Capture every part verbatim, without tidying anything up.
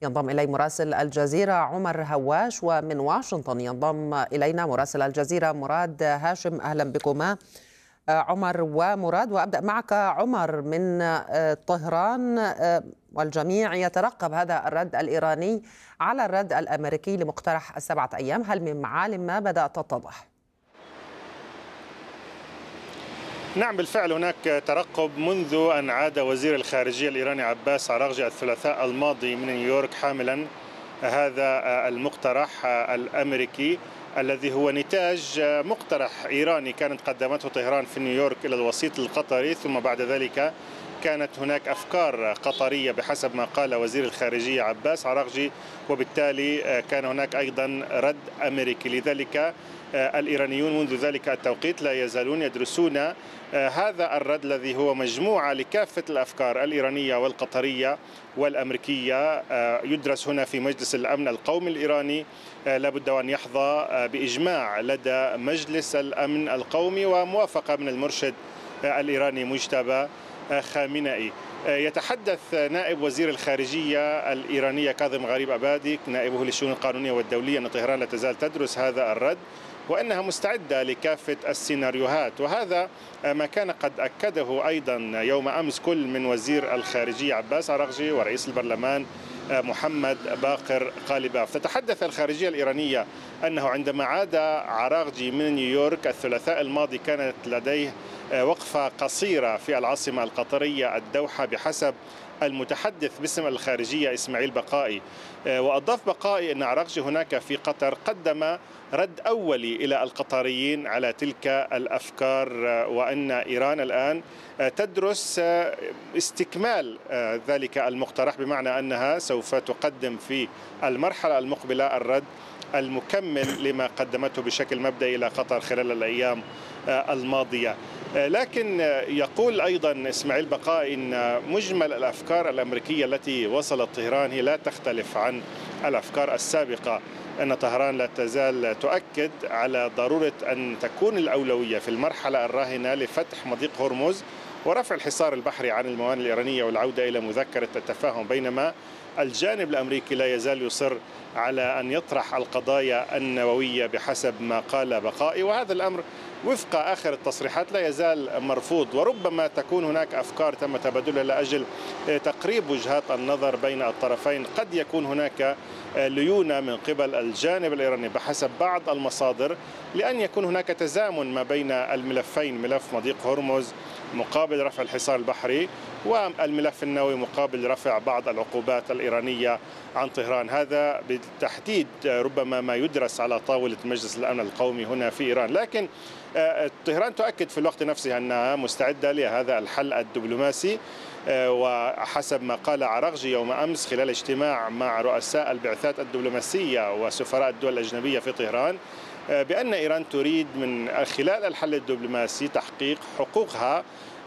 ينضم إلي مراسل الجزيرة عمر هواش، ومن واشنطن ينضم إلينا مراسل الجزيرة مراد هاشم. أهلا بكما عمر ومراد. وأبدأ معك عمر من طهران، والجميع يترقب هذا الرد الإيراني على الرد الأمريكي لمقترح السبعة أيام. هل من معالم ما بدأت تتضح؟ نعم، بالفعل هناك ترقب منذ أن عاد وزير الخارجية الإيراني عباس عراغجي الثلاثاء الماضي من نيويورك حاملا هذا المقترح الأمريكي الذي هو نتاج مقترح إيراني كانت قدمته طهران في نيويورك إلى الوسيط القطري، ثم بعد ذلك كانت هناك أفكار قطرية بحسب ما قال وزير الخارجية عباس عراغجي، وبالتالي كان هناك أيضا رد أمريكي. لذلك الإيرانيون منذ ذلك التوقيت لا يزالون يدرسون هذا الرد الذي هو مجموعة لكافة الأفكار الإيرانية والقطرية والأمريكية. يدرس هنا في مجلس الأمن القومي الإيراني، لابد أن يحظى بإجماع لدى مجلس الأمن القومي وموافقة من المرشد الإيراني مجتبى خامنئي. يتحدث نائب وزير الخارجية الإيرانية كاظم غريب أبادي نائبه للشؤون القانونية والدولية أن طهران لا تزال تدرس هذا الرد وأنها مستعدة لكافة السيناريوهات، وهذا ما كان قد أكده أيضا يوم أمس كل من وزير الخارجية عباس عراغجي ورئيس البرلمان محمد باقر قالباف. تتحدث الخارجية الإيرانية أنه عندما عاد عراغجي من نيويورك الثلاثاء الماضي كانت لديه وقفة قصيرة في العاصمة القطرية الدوحة بحسب المتحدث باسم الخارجية إسماعيل بقائي. وأضاف بقائي أن عراغجي هناك في قطر قدم رد أولي إلى القطريين على تلك الأفكار، وأن إيران الآن تدرس استكمال ذلك المقترح، بمعنى أنها سوف تقدم في المرحلة المقبلة الرد المكمل لما قدمته بشكل مبدئي إلى قطر خلال الأيام الماضية. لكن يقول أيضا إسماعيل بقائي أن مجمل الأفكار الأمريكية التي وصلت طهران هي لا تختلف عن الأفكار السابقة، أن طهران لا تزال تؤكد على ضرورة أن تكون الأولوية في المرحلة الراهنة لفتح مضيق هرمز ورفع الحصار البحري عن الموانئ الإيرانية والعودة إلى مذكرة التفاهم، بينما الجانب الأمريكي لا يزال يصر على أن يطرح القضايا النووية بحسب ما قال بقائي، وهذا الأمر وفق آخر التصريحات لا يزال مرفوض، وربما تكون هناك أفكار تم تبادلها لأجل تقريب وجهات النظر بين الطرفين. قد يكون هناك ليونة من قبل الجانب الإيراني بحسب بعض المصادر لأن يكون هناك تزامن ما بين الملفين، ملف مضيق هرمز مقابل رفع الحصار البحري والملف النووي مقابل رفع بعض العقوبات الإيرانية عن طهران. هذا بالتحديد ربما ما يدرس على طاولة مجلس الأمن القومي هنا في إيران، لكن طهران تؤكد في الوقت نفسه أنها مستعدة لهذا الحل الدبلوماسي، وحسب ما قال عراغجي يوم أمس خلال اجتماع مع رؤساء البعثات الدبلوماسية وسفراء الدول الأجنبية في طهران بأن إيران تريد من خلال الحل الدبلوماسي تحقيق حقوقها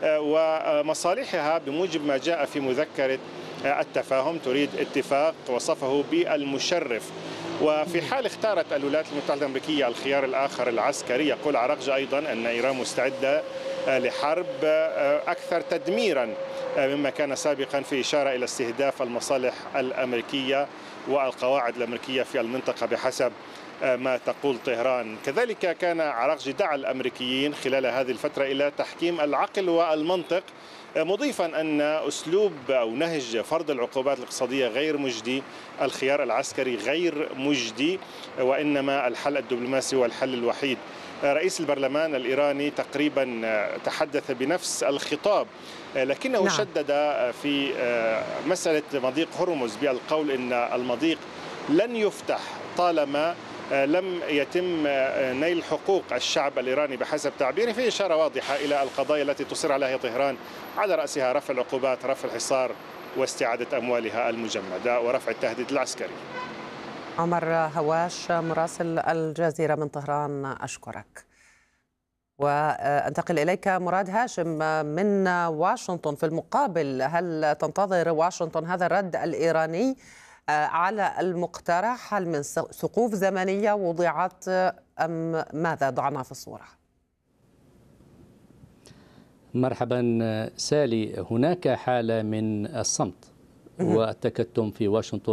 ومصالحها بموجب ما جاء في مذكرة التفاهم. تريد اتفاق وصفه بالمشرف، وفي حال اختارت الولايات المتحدة الأمريكية الخيار الآخر العسكري، يقول عراغجي أيضا أن إيران مستعدة لحرب أكثر تدميرا مما كان سابقا، في إشارة إلى استهداف المصالح الأمريكية والقواعد الأمريكية في المنطقة بحسب ما تقول طهران. كذلك كان عراغجي دعا الأمريكيين خلال هذه الفترة إلى تحكيم العقل والمنطق، مضيفا أن أسلوب أو نهج فرض العقوبات الاقتصادية غير مجدي، الخيار العسكري غير مجدي، وإنما الحل الدبلوماسي هو الحل الوحيد. رئيس البرلمان الإيراني تقريبا تحدث بنفس الخطاب، لكنه نعم. شدد في مسألة مضيق هرمز بالقول إن المضيق لن يفتح طالما لم يتم نيل حقوق الشعب الإيراني بحسب تعبيره، في إشارة واضحة إلى القضايا التي تصر عليها طهران، على رأسها رفع العقوبات، رفع الحصار، واستعادة أموالها المجمدة، ورفع التهديد العسكري. عمر هواش مراسل الجزيرة من طهران، أشكرك. وأنتقل إليك مراد هاشم من واشنطن. في المقابل، هل تنتظر واشنطن هذا الرد الإيراني على المقترح؟ هل من سقوف زمنية وضعت أم ماذا؟ ضعنا في الصورة. مرحبا سالي. هناك حالة من الصمت والتكتم في واشنطن